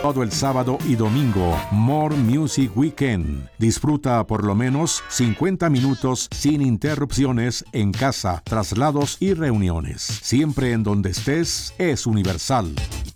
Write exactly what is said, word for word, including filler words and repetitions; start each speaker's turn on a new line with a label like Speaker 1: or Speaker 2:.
Speaker 1: todo el sábado y domingo. More Music Weekend. Disfruta por lo menos cincuenta minutos sin interrupciones en casa, traslados y reuniones. Siempre en donde estés es Universal.